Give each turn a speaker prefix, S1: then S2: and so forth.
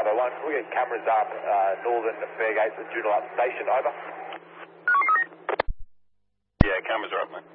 S1: Bravo 1. Can we get cameras up, northern Fairgates and Joondalup Station, over?
S2: Yeah, cameras are up, mate.